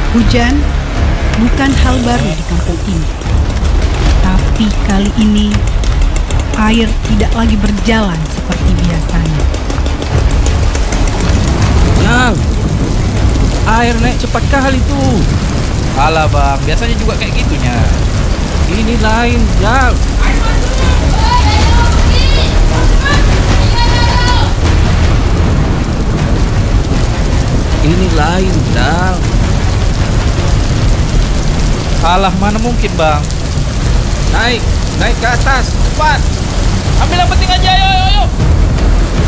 Hujan bukan hal baru di kampung ini. Tapi kali ini air tidak lagi berjalan seperti biasanya. Yang air naik cepat kali tuh. Alah bang, biasanya juga kayak gitunya. Ini lain, Yang. Ini lain, Yang. Alah, mana mungkin bang. Naik ke atas, cepat. Ambil yang penting aja, ayo.